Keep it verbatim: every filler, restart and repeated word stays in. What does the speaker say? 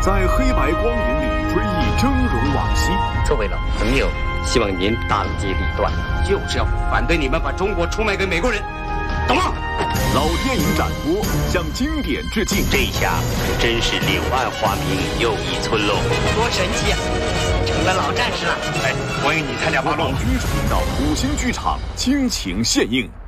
在黑白光影里追忆峥嵘往昔。 作为老朋友，希望您当机立断， 就是要反对你们把中国出卖给美国人，懂吗？ 老电影展播向经典致敬， 这一下真是柳暗花明又一村喽！ 多神奇啊，成了老战士了！ 哎，欢迎你参加八路。 老居主频道五星剧场倾情献映。